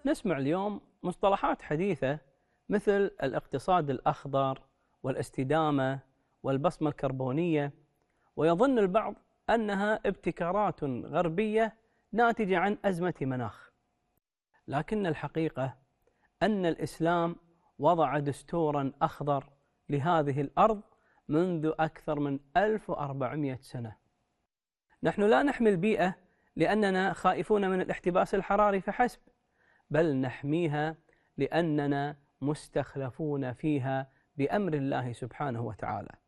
نسمع اليوم مصطلحات حديثة مثل الاقتصاد الأخضر والاستدامة والبصمة الكربونية، ويظن البعض أنها ابتكارات غربية ناتجة عن أزمة مناخ. لكن الحقيقة أن الإسلام وضع دستوراً أخضر لهذه الأرض منذ أكثر من 1400 سنة. نحن لا نحمي البيئة لأننا خائفون من الاحتباس الحراري فحسب، بل نحميها لأننا مستخلفون فيها بأمر الله سبحانه وتعالى.